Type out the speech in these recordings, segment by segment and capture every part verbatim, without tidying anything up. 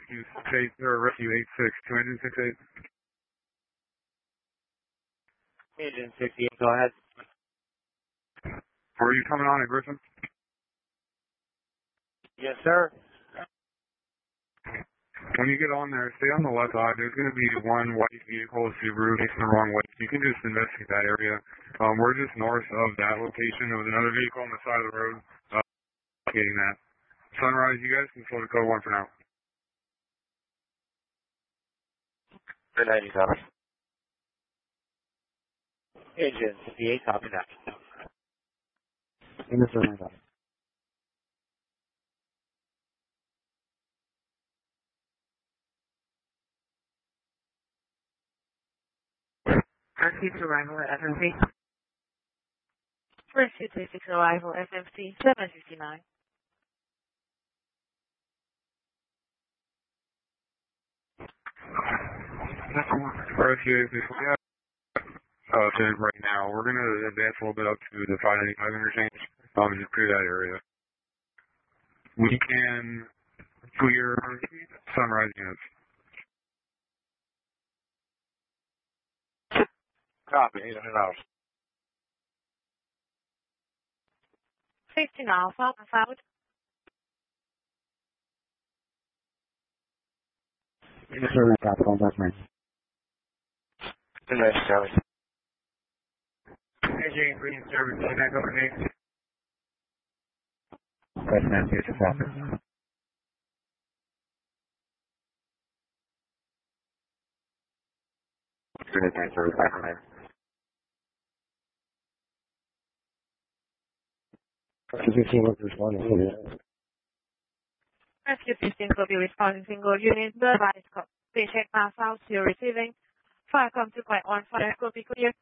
rescue six eight, or rescue eight six, two engine six eight. Engine sixty-eight, go ahead. Were you coming on at Griffin? Yes, sir. When you get on there, stay on the left side. There's going to be one white vehicle, a Subaru, facing the wrong way. You can just investigate that area. Um, we're just north of that location. There was another vehicle on the side of the road, uh, getting that. Sunrise, you guys can slow to code one for now. Good night, you copy. Engine sixty-eight, copy that. In the service. Rescue to arrival at F M C. Rescue to six arrival F M C seven fifty-nine. Rescue eight six, yeah. Uh, so right now, we're going to advance a little bit up to the five ninety-five interchange, um, just clear that area. We can clear Sunrise units. Copy, eight hundred dollars. Safety now, Falcon Cloud. In the service, copy, contact me. Good night, Charlie. Engine three in service, back over name. That's Massachusetts office. Good night, service, back on there. Rescue fifteen will be responding to this. Rescue fifteen will be responding single unit. The advice code. Please check mass out. You're receiving. Fire come to point one. Fire copy clear.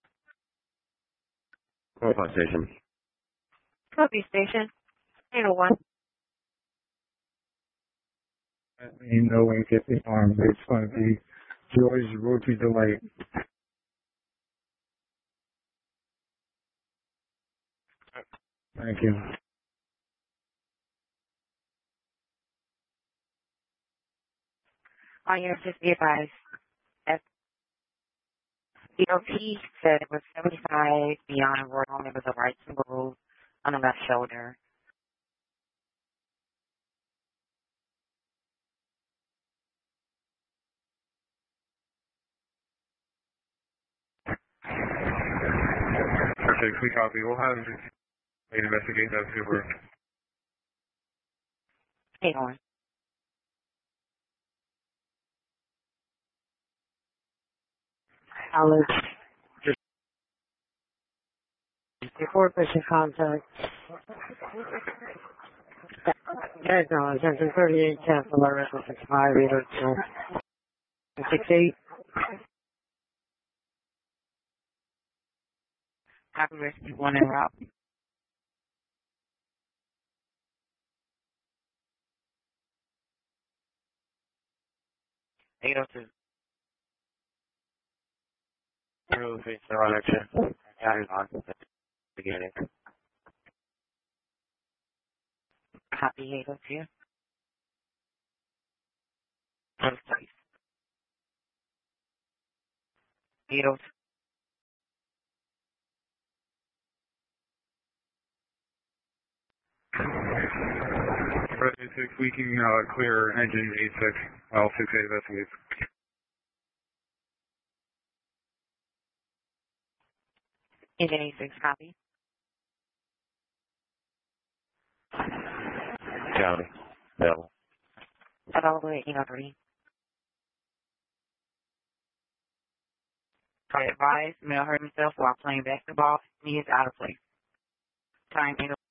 Profile station. Copy station. eight oh one. You know when you get the arm, it's going to be Joy's Rotary Delight. Thank you. On your fifty advice. F D O P said it was seventy-five beyond road on. It was a right move on the left shoulder. Okay, we copy. We'll have an investigate that Subaru. eight oh one. Alex. Before pushing contact. Guys, no, attention thirty-eight, cancel our rental six five, eight oh two. six eight. Copy rescue one en route. eight oh two. Through face the wrong exit. Carry on. Beginning. Copy eight oh two. First place. eight oh two. Rescue six, we can uh, clear engine eight six, well, six eight investigates. Engine eight six, copy. County. Devil. Available at eight oh three. Try advise, Male hurt himself while playing basketball. He is out of place. Time eight oh